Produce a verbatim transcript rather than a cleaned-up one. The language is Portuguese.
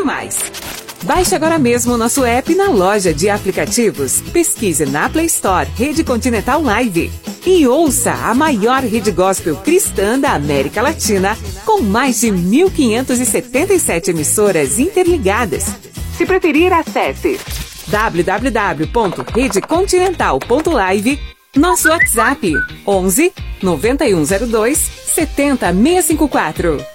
muito mais. Baixe agora mesmo o nosso app na loja de aplicativos. Pesquise na Play Store Rede Continental Live. E ouça a maior rede gospel cristã da América Latina, com mais de mil quinhentas e setenta e sete emissoras interligadas. Se preferir, acesse w w w ponto rede continental ponto live, nosso WhatsApp onze, nove um zero dois, sete zero seis cinco quatro.